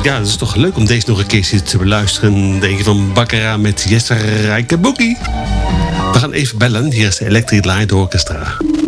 Ja, het is toch leuk om deze nog een keertje te beluisteren. Denk je van Baccarat met Jester Rijke Boogie. We gaan even bellen. Hier is de Electric Light Orchestra.